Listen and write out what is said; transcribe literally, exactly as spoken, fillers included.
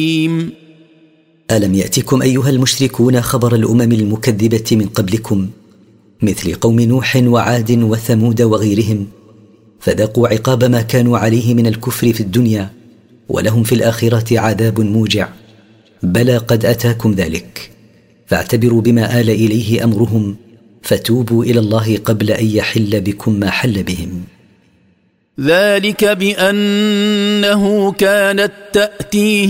ألم يأتكم أيها المشركون خبر الأمم المكذبة من قبلكم مثل قوم نوح وعاد وثمود وغيرهم فذاقوا عقاب ما كانوا عليه من الكفر في الدنيا ولهم في الآخرة عذاب موجع. بلى قد أتاكم ذلك فاعتبروا بما آل إليه أمرهم فتوبوا إلى الله قبل أن يحل بكم ما حل بهم. ذلك بأنه كانت تأتيه